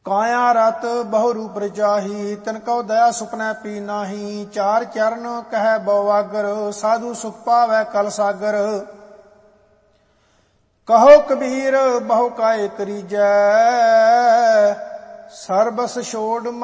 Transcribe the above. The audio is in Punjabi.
ਕਾਇਆ ਰਤ ਬਹੁ ਰੂਪ ਰਚਾਹੀ, ਤਿਨ ਕਉ ਦਇਆ ਸੁਪਨੈ ਪੀ ਨਾਹੀ। ਚਾਰ ਚਰਨ ਕਹਿ ਬਉਆਗਰ, ਸਾਧੂ ਸੁਖ ਪਾਵੈ ਕਲ ਸਾਗਰ। ਕਹੋ ਕਬੀਰ ਬਹੁ ਕਾਇ ਕਰੀਜੈ, ਸਰਬਸ ਛੋੜ